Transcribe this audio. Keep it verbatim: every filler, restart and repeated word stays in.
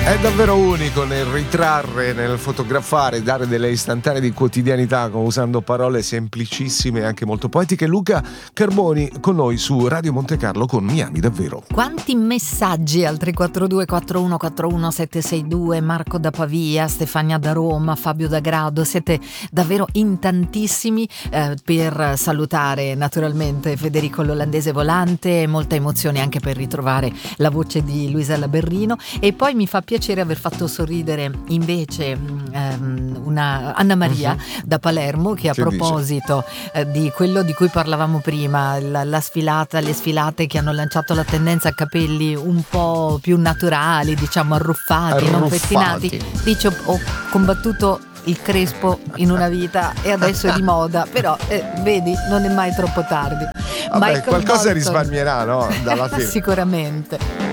È davvero unico nel ritrarre, nel fotografare, dare delle istantanee di quotidianità usando parole semplicissime e anche molto poetiche. Luca Carboni con noi su Radio Monte Carlo con Mi ami davvero. Quanti messaggi al tre quattro due quattro uno quattro uno sette sei due, Marco da Pavia, Stefania da Roma, Fabio da Grado, siete davvero in tantissimi eh, per salutare naturalmente Federico l'olandese volante, molta emozione anche per ritrovare la voce di Luisella Berrino, e poi mi fa piacere aver fatto sorridere invece um, una Anna Maria uh-huh. da Palermo, che a che proposito eh, di quello di cui parlavamo prima, la, la sfilata, le sfilate che hanno lanciato la tendenza a capelli un po' più naturali, diciamo arruffati, arruffati. non pettinati, dice ho, ho combattuto il crespo in una vita e adesso è di moda, però eh, vedi, non è mai troppo tardi. Vabbè, qualcosa Bolton risparmierà, no? Dalla fine. Sicuramente.